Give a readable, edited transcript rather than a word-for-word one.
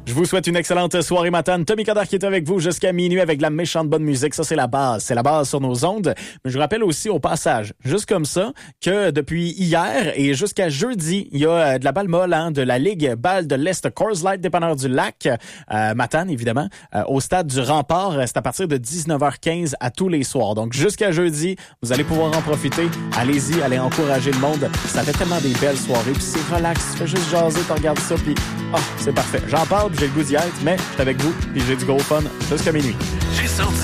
Je vous souhaite une excellente soirée matin. Tommy Coderre qui est avec vous jusqu'à minuit avec de la méchante bonne musique. Ça, c'est la base. C'est la base sur nos ondes. Mais je vous rappelle aussi au passage, juste comme ça, que depuis hier et jusqu'à jeudi, il y a de la balle molle de la Ligue Balle de l'Est Coors Light Dépanneur du Lac. Matane, évidemment, au stade du Rempart. C'est à partir de 19h15 à tous les soirs. Donc, jusqu'à jeudi, vous allez pouvoir en profiter. Allez-y, allez encourager le monde. Ça fait tellement des belles soirées. Puis c'est relax. Tu fais juste jaser, tu regardes ça, puis c'est parfait. J'en parle, puis j'ai le goût d'y être, mais je suis avec vous, puis j'ai du gros fun jusqu'à minuit.